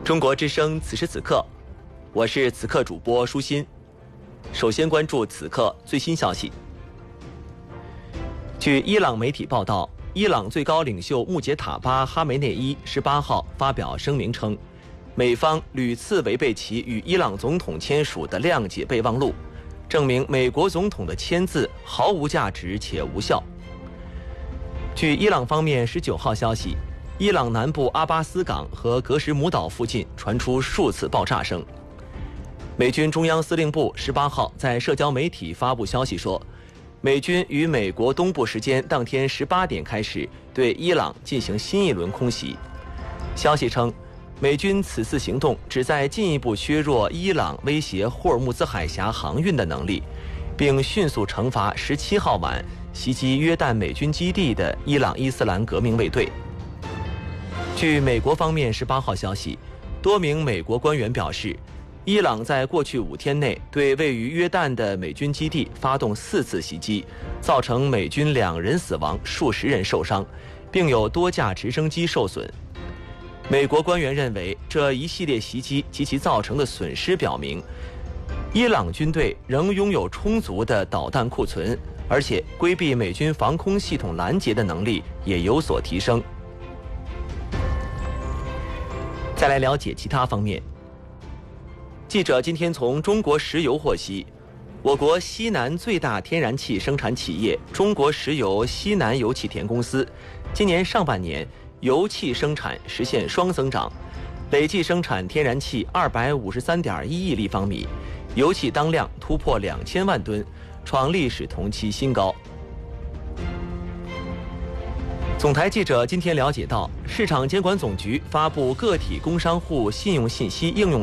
中国之声此时此刻，我是此刻主播舒心。首先关注此刻最新消息。据伊朗媒体报道，伊朗最高领袖穆杰塔巴·哈梅内伊18号发表声明称，美方屡次违背其与伊朗总统签署的谅解备忘录，证明美国总统的签字毫无价值且无效。据伊朗方面19号消息，伊朗南部阿巴斯港和格什姆岛附近传出数次爆炸声。美军中央司令部18号在社交媒体发布消息说，美军于美国东部时间当天18点开始对伊朗进行新一轮空袭。消息称，美军此次行动旨在进一步削弱伊朗威胁霍尔木兹海峡航运的能力，并迅速惩罚17号晚袭击约旦美军基地的伊朗伊斯兰革命卫队。据美国方面18号消息，多名美国官员表示，伊朗在过去5天内对位于约旦的美军基地发动4次袭击，造成美军2人死亡，数十人受伤，并有多架直升机受损。美国官员认为，这一系列袭击及其造成的损失表明，伊朗军队仍拥有充足的导弹库存，而且规避美军防空系统拦截的能力也有所提升。再来了解其他方面。记者今天从中国石油获悉，我国西南最大天然气生产企业中国石油西南油气田公司，今年上半年油气生产实现双增长，累计生产天然气253.1亿立方米，油气当量突破2000万吨，创历史同期新高。总台记者今天了解到，市场监管总局发布个体工商户信用信息应用